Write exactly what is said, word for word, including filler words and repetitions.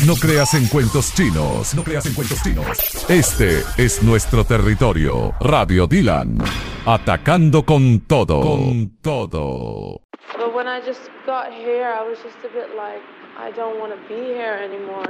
No creas en cuentos chinos. No creas en cuentos chinos. Este es nuestro territorio. Radio Dylan. Atacando con todo. Con todo. But when I just got here, I was just a bit like, I don't want to be here anymore.